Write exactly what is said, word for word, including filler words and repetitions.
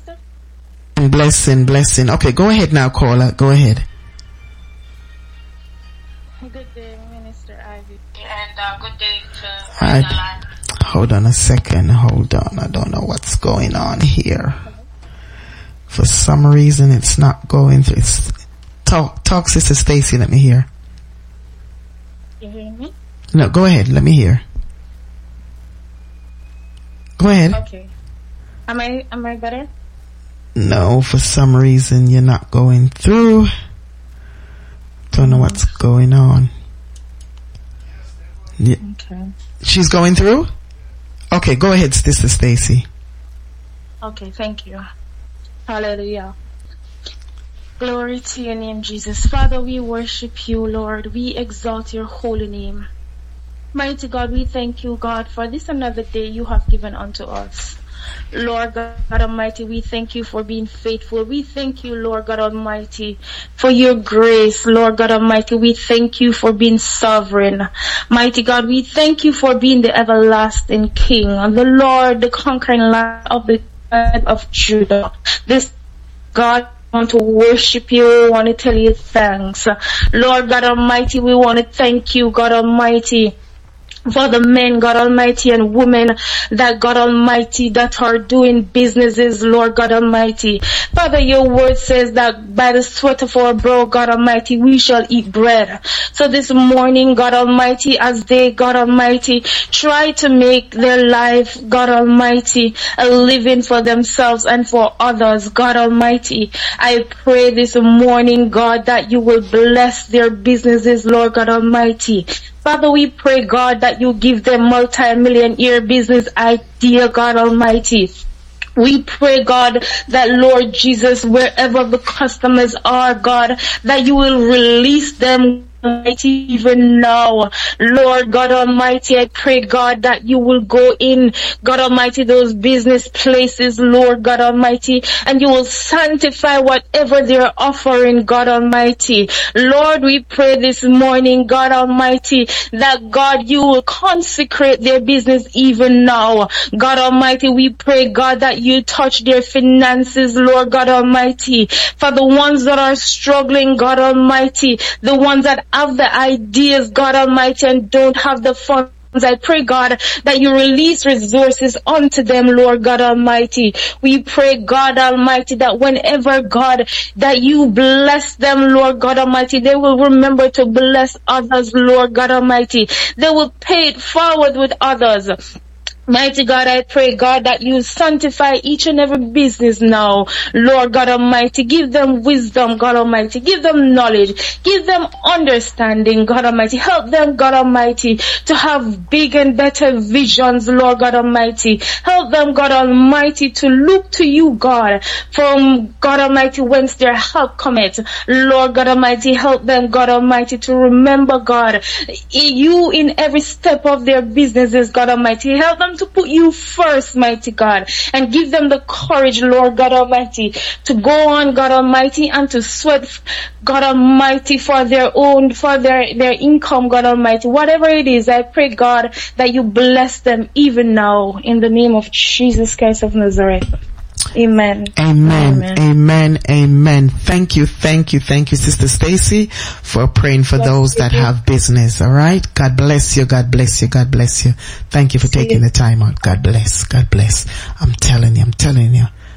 Minister? Blessing, blessing. Okay, go ahead now, caller. Go ahead. Good day, Minister Ivy. And uh, good day to Alright. Hold on a second. Hold on. I don't know what's going on here. For some reason, it's not going through. It's talk, talk, Sister Stacy. Let me hear. You hearing me? No, go ahead. Let me hear. Go ahead. Okay. Am I, am I better? No, for some reason you're not going through. Don't know what's going on. Yeah. Okay. She's going through? Okay, go ahead, Sister Stacy. Okay, thank you. Hallelujah. Glory to your name, Jesus. Father, we worship you, Lord. We exalt your holy name. Mighty God, we thank you, God, for this another day you have given unto us. Lord God Almighty, we thank you for being faithful. We thank you, Lord God Almighty, for your grace. Lord God Almighty, we thank you for being sovereign. Mighty God, we thank you for being the everlasting King, and the Lord, the conquering Lion of the tribe of Judah. This God, we want to worship you. We want to tell you thanks. Lord God Almighty, we want to thank you, God Almighty, for the men, God Almighty, and women that, God Almighty, that are doing businesses, Lord God Almighty. Father, your word says that by the sweat of our brow, God Almighty, we shall eat bread. So this morning, God Almighty, as they, God Almighty, try to make their life, God Almighty, a living for themselves and for others, God Almighty, I pray this morning, God, that you will bless their businesses, Lord God Almighty. Father, we pray, God, that you give them multi-million-year business idea, God Almighty. We pray, God, that Lord Jesus, wherever the customers are, God, that you will release them, Almighty, even now. Lord God Almighty, I pray, God, that you will go in, God Almighty, those business places, Lord God Almighty, and you will sanctify whatever they're offering, God Almighty. Lord, we pray this morning, God Almighty, that God, you will consecrate their business even now. God Almighty, we pray, God, that you touch their finances, Lord God Almighty, for the ones that are struggling, God Almighty, the ones that have the ideas, God Almighty, and don't have the funds. I pray, God, that you release resources unto them, Lord God Almighty. We pray, God Almighty, that whenever, God, that you bless them, Lord God Almighty, they will remember to bless others, Lord God Almighty. They will pay it forward with others. Mighty God, I pray, God, that you sanctify each and every business now. Lord God Almighty, give them wisdom, God Almighty. Give them knowledge. Give them understanding, God Almighty. Help them, God Almighty, to have big and better visions, Lord God Almighty. Help them, God Almighty, to look to you, God, from God Almighty, whence their help cometh. Lord God Almighty, help them, God Almighty, to remember, God, you in every step of their businesses, God Almighty. Help them to put you first, mighty God, and give them the courage, Lord God Almighty, to go on, God Almighty, and to sweat, God Almighty, for their own, for their, their income, God Almighty. Whatever it is, I pray, God, that you bless them even now, in the name of Jesus Christ of Nazareth. Amen. Amen. Amen. Amen. Amen. Thank you. Thank you. Thank you, Sister Stacy, for praying for yes, those that you. have business. All right. God bless you. God bless you. God bless you. Thank you for See taking you. the time out. God bless. God bless. I'm telling you. I'm telling you.